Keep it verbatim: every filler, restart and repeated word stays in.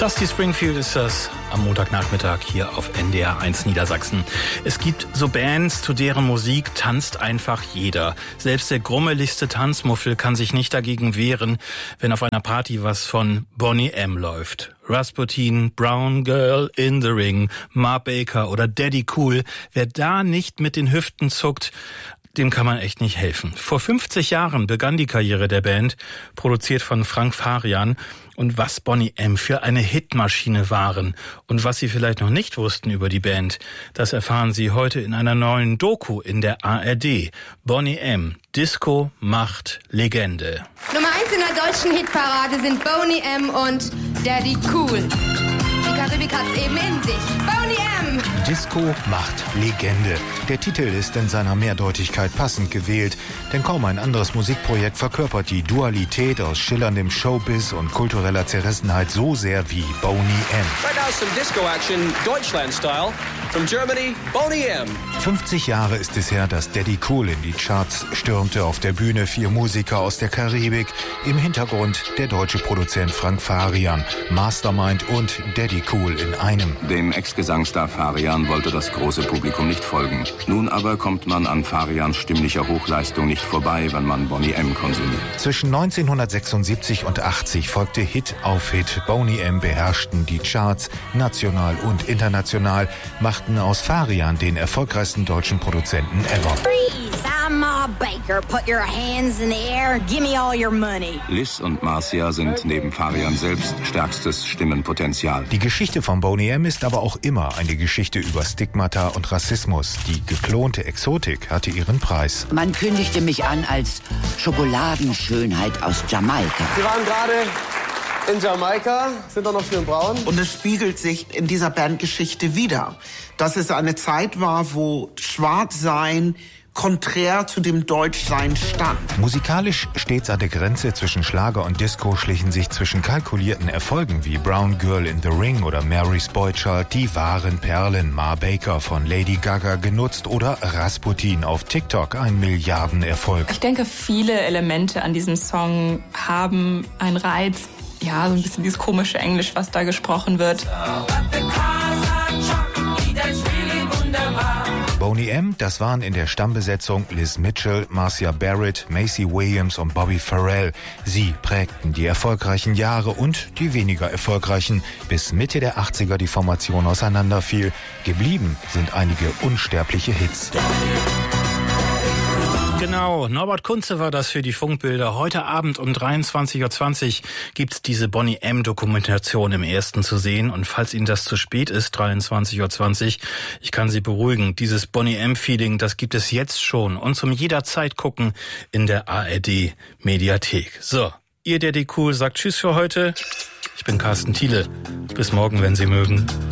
Dusty Springfield ist das am Montagnachmittag hier auf N D R eins Niedersachsen. Es gibt so Bands, zu deren Musik tanzt einfach jeder. Selbst der grummeligste Tanzmuffel kann sich nicht dagegen wehren, wenn auf einer Party was von Boney M. läuft. Rasputin, Brown Girl in the Ring, Ma Baker oder Daddy Cool. Wer da nicht mit den Hüften zuckt, dem kann man echt nicht helfen. Vor fünfzig Jahren begann die Karriere der Band, produziert von Frank Farian. Und was Boney M. für eine Hitmaschine waren und was Sie vielleicht noch nicht wussten über die Band, das erfahren Sie heute in einer neuen Doku in der A R D. Boney M. Disco macht Legende. Nummer eins in der deutschen Hitparade sind Boney M. und Daddy Cool. Die Karibik hat's eben in sich. Boney M. Disco macht Legende. Der Titel ist in seiner Mehrdeutigkeit passend gewählt, denn kaum ein anderes Musikprojekt verkörpert die Dualität aus schillerndem Showbiz und kultureller Zerrissenheit so sehr wie Boney M. Right now some Disco action, Deutschland style. From Germany, Boney M. fünfzig Jahre ist es her, dass Daddy Cool in die Charts stürmte. Auf der Bühne vier Musiker aus der Karibik. Im Hintergrund der deutsche Produzent Frank Farian, Mastermind und Daddy Cool in einem. Dem Ex-Gesangstar Farian wollte das große Publikum nicht folgen. Nun aber kommt man an Farians stimmlicher Hochleistung nicht vorbei, wenn man Boney M. konsumiert. Zwischen neunzehnhundertsechsundsiebzig und achtzig folgte Hit auf Hit. Boney M. beherrschten die Charts, national und international, machten aus Farian den erfolgreichsten deutschen Produzenten ever. Freeze, I'm Ma Baker. Put your hands in the air and give me all your money. Liz und Marcia sind neben Farian selbst stärkstes Stimmenpotenzial. Die Geschichte von Boney M. ist aber auch immer eine Geschichte über Stigmata und Rassismus. Die geklonte Exotik hatte ihren Preis. Man kündigte mich an als Schokoladenschönheit aus Jamaika. Sie waren gerade in Jamaika, sind doch noch schön braun. Und es spiegelt sich in dieser Bandgeschichte wider, dass es eine Zeit war, wo Schwarzsein konträr zu dem Deutschsein stand. Musikalisch stets an der Grenze zwischen Schlager und Disco schlichen sich zwischen kalkulierten Erfolgen wie Brown Girl in the Ring oder Mary's Boy Child die wahren Perlen. Ma Baker von Lady Gaga genutzt oder Rasputin auf TikTok ein Milliardenerfolg. Ich denke, viele Elemente an diesem Song haben einen Reiz. Ja, so ein bisschen dieses komische Englisch, was da gesprochen wird. Boney M., das waren in der Stammbesetzung Liz Mitchell, Marcia Barrett, Macy Williams und Bobby Farrell. Sie prägten die erfolgreichen Jahre und die weniger erfolgreichen, bis Mitte der achtziger die Formation auseinanderfiel. Geblieben sind einige unsterbliche Hits. Genau, Norbert Kunze war das für die Funkbilder. Heute Abend um dreiundzwanzig Uhr zwanzig gibt's diese Boney M-Dokumentation im Ersten zu sehen. Und falls Ihnen das zu spät ist, dreiundzwanzig Uhr zwanzig, ich kann Sie beruhigen, dieses Boney M-Feeling, das gibt es jetzt schon. Und zum jederzeit gucken in der A R D-Mediathek. So, Ihr Daddy Cool sagt Tschüss für heute. Ich bin Carsten Thiele. Bis morgen, wenn Sie mögen.